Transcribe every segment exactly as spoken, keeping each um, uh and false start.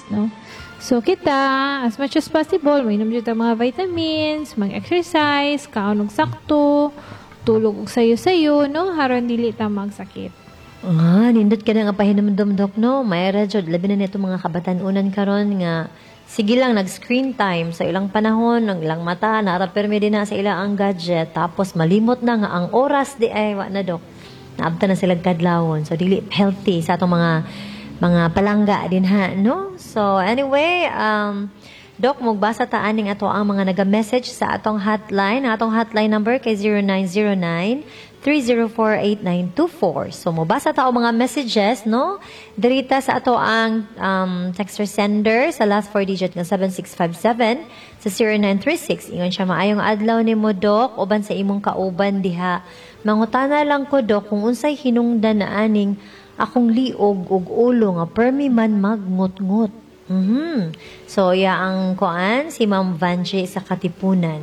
no? So kita, as much as possible, mainom dito mga vitamins, mag-exercise, kaon og sakto, tulog og sayo-sayo, no? Haron dili ta magsakit. Ah, nindot ka na nga pahinumdum, Dok, no? Mayra, Jod, labi na nito mga kabatanunan karon nga sige lang, nag-screen time sa ilang panahon, ng ilang mata, narapermi din na sa ilang ang gadget, tapos malimot na nga ang oras di ay, wa na, Dok. Naabta na sila kadlawon. So, dili healthy sa atong mga mga palangga din ha, no? So, anyway, um, Dok, magbasa ta aning ato ang mga naga-message sa atong hotline. Ang atong hotline number kay zero nine zero nine, three zero four, eight nine two four. So, mabasa ta o mga messages, no? Dirita sa ato ang um, texter sender sa last four digit ng seven six five seven sa zero nine three six. Ingon siya, maayong adlaw ni mo, Dok, uban sa imong kauban diha. Mangutana lang ko, Dok, kung unsay hinungdan na aning akong liog ug ulo nga permi man magmut-ngut. Mhm. So, ya ang kuan si Ma'am Vanjie sa Katipunan.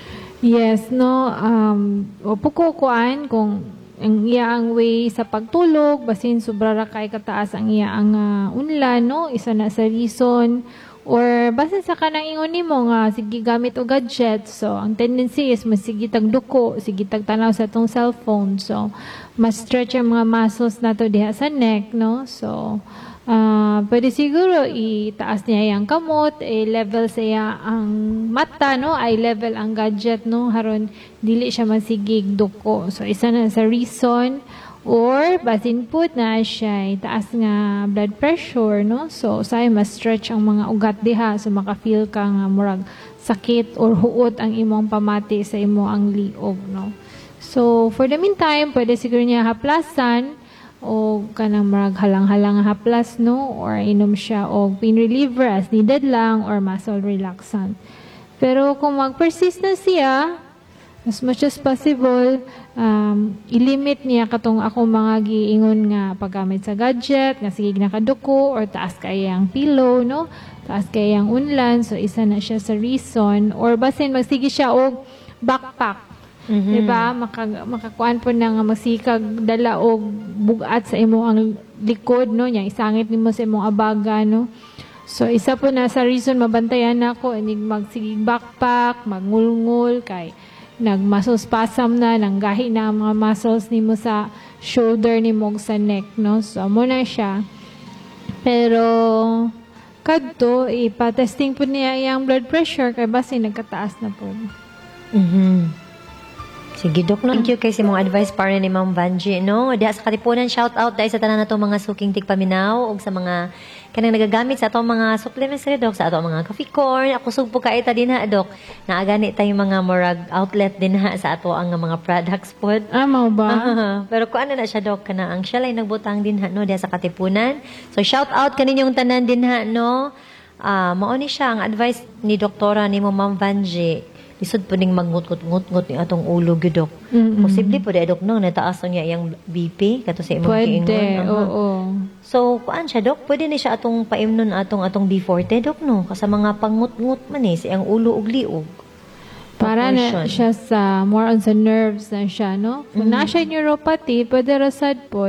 Yes, no. Um, opo ko kuan kung ang iya ang way sa pagtulog, basin sobra ra kay kataas ang iya ang uh, unlan, no? Isa na sa reason. Or basta sa kanang ingon nimo nga sige gamit og gadget. So, ang tendency is mas sige tag duko, sige tag tanaw sa tong cellphone. So, mas stretch ang mga muscles nato diha sa neck, no? So, Uh, pwede siguro itaas niya yung kamot, i-level siya ang mata, no? I-level ang gadget, no? Haron, dili siya masigig duko. So, isa na sa reason. Or, basin put na siya, itaas nga blood pressure, no? So, sa'yo ma-stretch ang mga ugat diha. So, maka-feel ka nga murag sakit or huot ang imong pamati sa imo ang liog, no? So, for the meantime, pwede siguro niya haplasan o kanang marag halang-halang haplas, no? Or inom siya o pain reliever as needed lang or muscle relaxant. Pero kung mag-persist na siya, as much as possible, um, ilimit niya katong ako mga giingon nga paggamit sa gadget, nga sige nakaduko or taas kayang pillow, no? Taas kayang unlan, so isa na siya sa reason. Or basin magsige siya og backpack. Mm-hmm. Diba? Maka, makakuan po na nga magsikag dala o bugat sa imo ang likod, no? Yang isangit nimo sa imong abaga, no? So, isa po na sa reason mabantayan ako, inig magsigig backpack, magngulngul, kay nagmasospasam na, nanggahi na ang mga muscles nimo sa shoulder nimo sa neck, no? So, muna siya. Pero, kadto, ipa-testing po niya yung blood pressure, kay basi nagkataas na po. Mhm. Sige, Dok, no? Thank you kay si mong advice para ni Ma'am Vanjie, no? Diha sa Katipunan, shout out dahil sa tanan na itong mga suking tigpaminaw o sa mga kanang nagagamit sa itong mga supplements rin, Dok, sa itong mga coffee corn. Ako sugpo ka ita din ha, Dok. Naagani tayong mga morag outlet din ha sa ato ang mga products po. Ah, mau ba? Uh, pero kung ano na siya, Dok, kana ang siya lang nagbutang din ha, no? Diha sa Katipunan. So, shout out kaninyong tanan din ha, no? Uh, mauni siya ang advice ni Doktora ni mo, Ma'am Vanjie. Lisod po ning magngut-ngut-ngut ni atong ulo, Dok. Mm-hmm. Posible po, Dok, no? Nataas niya yung B P, kato sa imong kiingon. Pwede, uh-huh. oo. So, kuan siya, Dok? Pwede ni siya atong paimnon atong atong B forty, Dok, no? Kasi mga pangut-ngut man eh, sa ulo ug liog. Para na siya sa, more on sa nerves na siya, no? Kung mm-hmm. na siya neuropathy, pwede rasad po,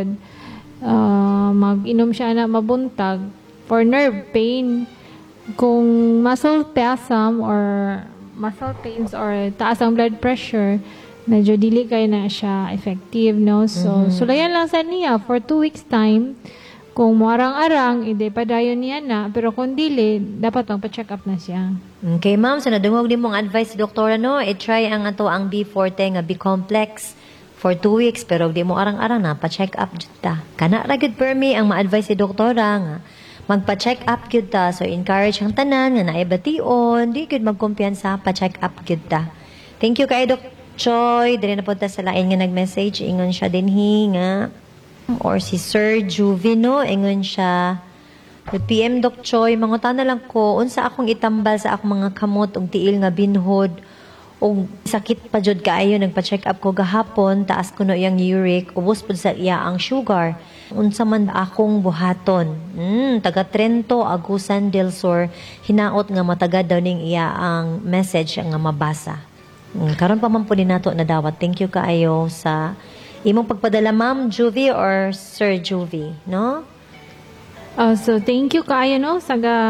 uh, mag-inom siya na mabuntag for nerve pain. Kung muscle spasm or muscle pains or taas ang blood pressure, medyo dili kayo na siya effective, no? So, mm-hmm. sulayan lang sa niya for two weeks time. Kung muarang-arang, hindi pa dayon niya na. Pero kung dili, dapat magpa-check up na siya. Okay, ma'am. So, nadungog din mong advice, doktora, no? I-try ang ato ang B forty nga B-complex for two weeks. Pero di mo arang-arang na, pa-check up dita. Kana ra gyud permi ang ma-advise si doktora nga magpa-check up gyud ta. So, encourage ang tanan nga naibation. Di gyud magkumpiyansa, pa-check up gyud ta. Thank you kay Doc Choy. Dili na punta sa lain nga nag-message. Ingon siya din hinga. Or si Sir Juvino. Ingon siya. P M Doc Choy, mangutan na lang ko, unsa akong itambal sa akong mga kamot ug tiil nga binhod o sakit pa jud kaayo, nagpa-check up ko gahapon, taas ko no iyang uric, ubos pud sa iya ang sugar. Unsa man akong buhaton? Hmm, taga Trento, Agusan del Sur, hinaot nga matagad daw ning iya ang message nga mabasa. Hmm, karon pa man po din nato na dawat. Thank you kaayo sa imong pagpadala, Ma'am Juvie or Sir Juvie, no? Uh, so, thank you kaayo, no, sa